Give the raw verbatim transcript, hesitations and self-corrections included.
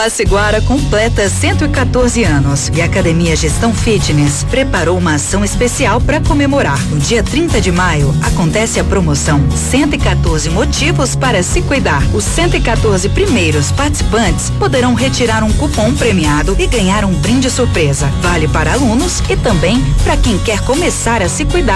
A Ciguara completa cento e quatorze anos e a Academia Gestão Fitness preparou uma ação especial para comemorar. No dia trinta de maio acontece a promoção cento e quatorze motivos para se cuidar. Os cento e quatorze primeiros participantes poderão retirar um cupom premiado e ganhar um brinde surpresa. Vale para alunos e também para quem quer começar a se cuidar.